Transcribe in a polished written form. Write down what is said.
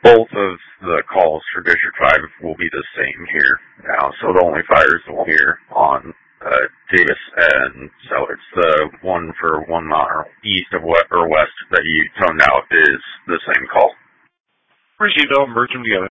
Both of the calls for District 5 will be the same here now, so the only fires we'll hear on Davis and so it's the one for 1 mile east of west that you toned out is the same call. Appreciate it. I'll merge them together.